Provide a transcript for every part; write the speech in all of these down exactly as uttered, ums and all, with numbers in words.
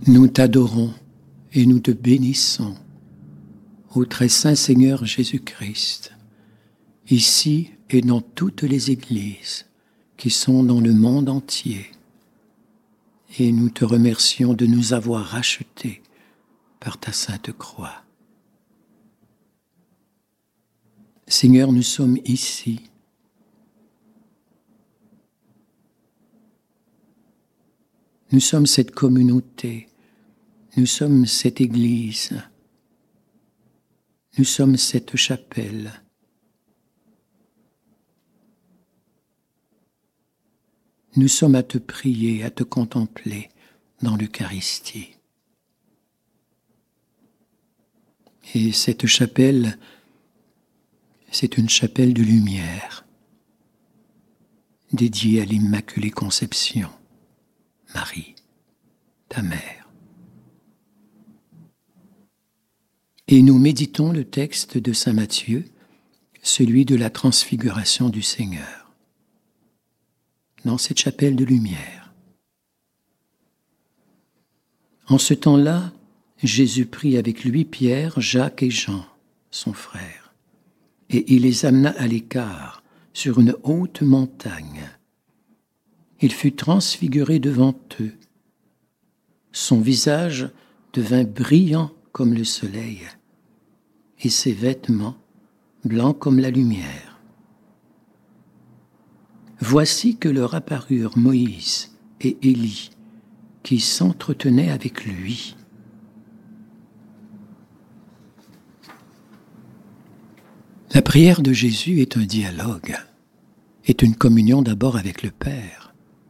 Nous t'adorons et nous te bénissons, ô très saint Seigneur Jésus-Christ, ici et dans toutes les églises qui sont dans le monde entier. Et nous te remercions de nous avoir rachetés par ta sainte croix. Seigneur, nous sommes ici. Nous sommes cette communauté. Nous sommes cette église. Nous sommes cette chapelle. Nous sommes à te prier, à te contempler dans l'Eucharistie. Et cette chapelle, c'est une chapelle de lumière, dédiée à l'Immaculée Conception, Marie, ta mère. Et nous méditons le texte de saint Matthieu, celui de la transfiguration du Seigneur, dans cette chapelle de lumière. En ce temps-là, Jésus prit avec lui Pierre, Jacques et Jean, son frère, et il les amena à l'écart, sur une haute montagne. Il fut transfiguré devant eux. Son visage devint brillant comme le soleil, et ses vêtements blancs comme la lumière. Voici que leur apparurent Moïse et Élie, qui s'entretenaient avec lui. La prière de Jésus est un dialogue, est une communion d'abord avec le Père.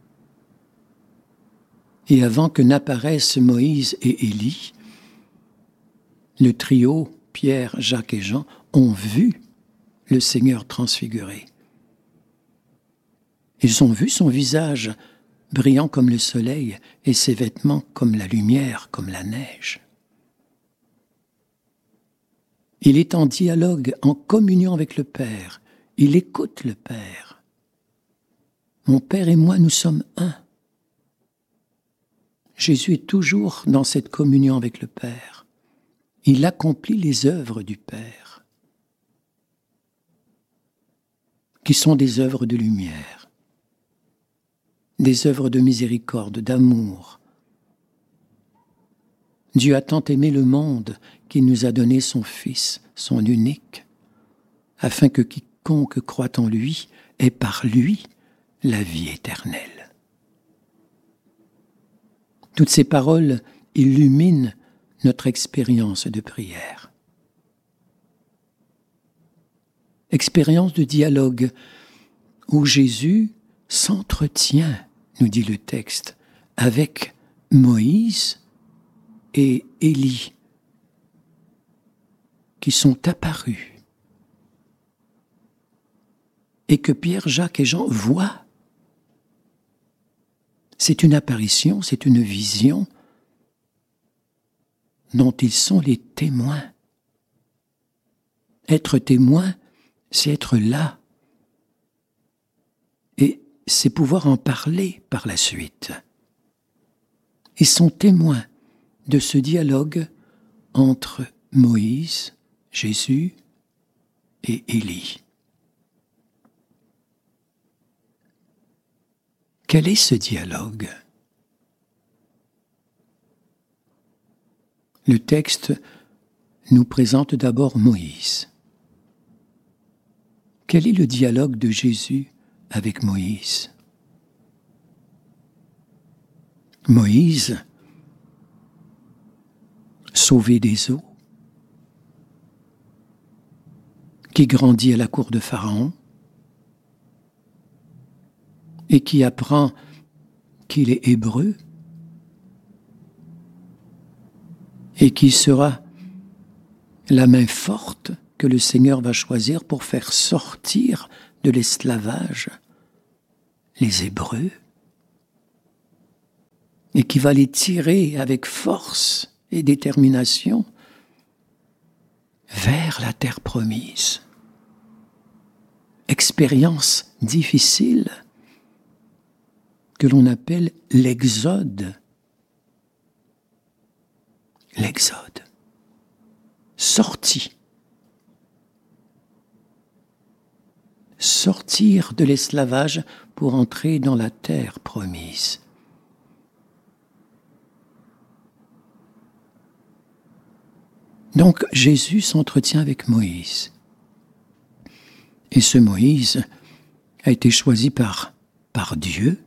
Et avant que n'apparaissent Moïse et Élie, le trio, Pierre, Jacques et Jean, ont vu le Seigneur transfiguré. Ils ont vu son visage brillant comme le soleil et ses vêtements comme la lumière, comme la neige. Il est en dialogue, en communion avec le Père. Il écoute le Père. Mon Père et moi, nous sommes un. Jésus est toujours dans cette communion avec le Père. Il accomplit les œuvres du Père, qui sont des œuvres de lumière, des œuvres de miséricorde, d'amour. Dieu a tant aimé le monde qu'il nous a donné son Fils, son unique, afin que quiconque croit en lui ait par lui la vie éternelle. Toutes ces paroles illuminent notre expérience de prière. Expérience de dialogue où Jésus s'entretient, nous dit le texte, avec Moïse et Élie, qui sont apparus, et que Pierre, Jacques et Jean voient. C'est une apparition, c'est une vision dont ils sont les témoins. Être témoin, c'est être là. Et c'est pouvoir en parler par la suite. Ils sont témoins de ce dialogue entre Moïse, Jésus et Élie. Quel est ce dialogue ? Le texte nous présente d'abord Moïse. Quel est le dialogue de Jésus avec Moïse ? Moïse, sauvé des eaux, qui grandit à la cour de Pharaon et qui apprend qu'il est hébreu et qui sera la main forte que le Seigneur va choisir pour faire sortir de l'esclavage les Hébreux et qui va les tirer avec force et détermination vers la terre promise. Expérience difficile que l'on appelle l'exode. L'Exode. Sorti. Sortir de l'esclavage pour entrer dans la terre promise. Donc Jésus s'entretient avec Moïse. Et ce Moïse a été choisi par, par Dieu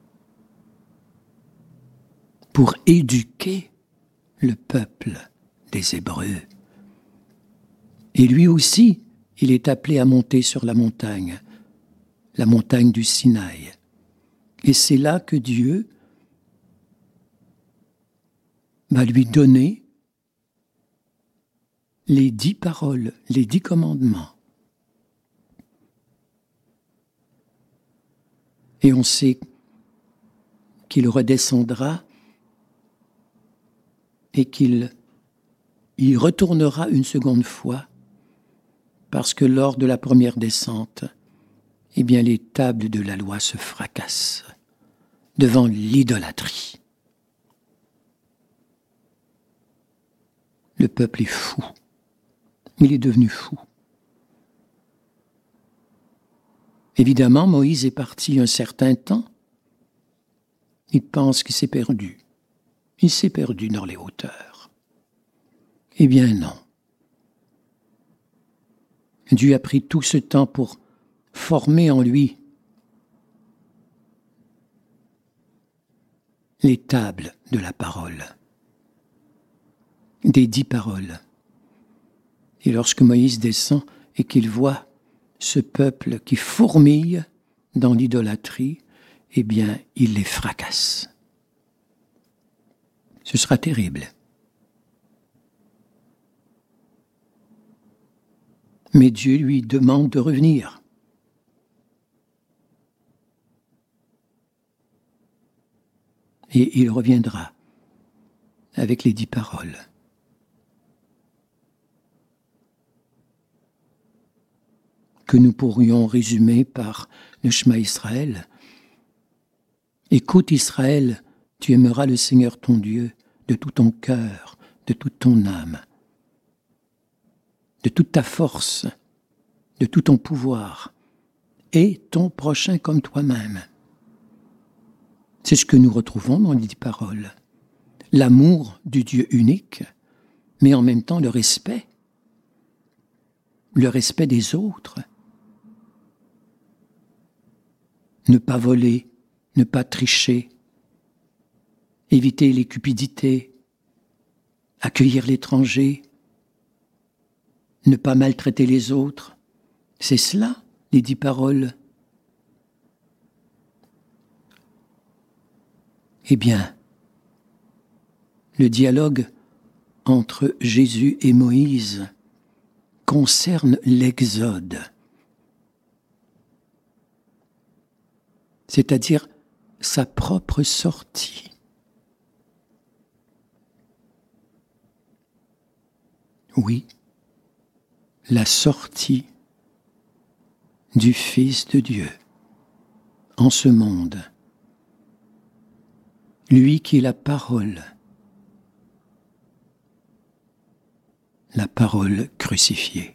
pour éduquer le peuple des Hébreux. Et lui aussi, il est appelé à monter sur la montagne, la montagne du Sinaï. Et c'est là que Dieu va lui donner les dix paroles, les dix commandements. Et on sait qu'il redescendra et qu'il y retournera une seconde fois, parce que lors de la première descente, eh bien, les tables de la loi se fracassent devant l'idolâtrie. Le peuple est fou. Il est devenu fou. Évidemment, Moïse est parti un certain temps. Il pense qu'il s'est perdu. Il s'est perdu dans les hauteurs. Eh bien non. Dieu a pris tout ce temps pour former en lui les tables de la parole, des dix paroles. Et lorsque Moïse descend et qu'il voit ce peuple qui fourmille dans l'idolâtrie, eh bien, il les fracasse. Ce sera terrible. Mais Dieu lui demande de revenir. Et il reviendra avec les dix paroles. Que nous pourrions résumer par le Shema Israël. Écoute Israël, tu aimeras le Seigneur ton Dieu de tout ton cœur, de toute ton âme, de toute ta force, de tout ton pouvoir, et ton prochain comme toi-même. C'est ce que nous retrouvons dans les dix paroles. L'amour du Dieu unique, mais en même temps le respect, le respect des autres. Ne pas voler, ne pas tricher, éviter les cupidités, accueillir l'étranger, ne pas maltraiter les autres. C'est cela, les dix paroles. Eh bien, le dialogue entre Jésus et Moïse concerne l'Exode, c'est-à-dire sa propre sortie. Oui, la sortie du Fils de Dieu en ce monde, lui qui est la parole, la parole crucifiée.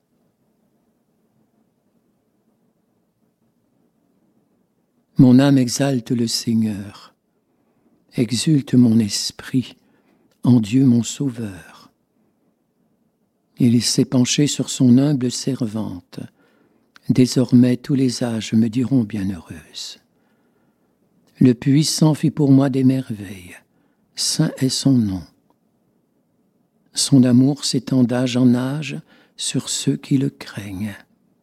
Mon âme exalte le Seigneur, exulte mon esprit en Dieu mon Sauveur. Il s'est penché sur son humble servante. Désormais tous les âges me diront bienheureuse. Le Puissant fit pour moi des merveilles, saint est son nom. Son amour s'étend d'âge en âge sur ceux qui le craignent.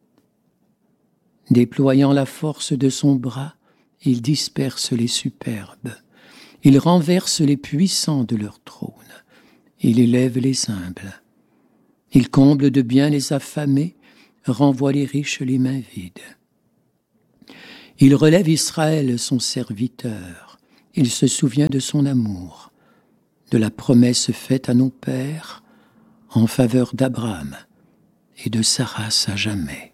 Déployant la force de son bras, il disperse les superbes. Il renverse les puissants de leur trône. Il élève les humbles. Il comble de bien les affamés, renvoie les riches les mains vides. Il relève Israël, son serviteur. Il se souvient de son amour, de la promesse faite à nos pères en faveur d'Abraham et de sa race à jamais.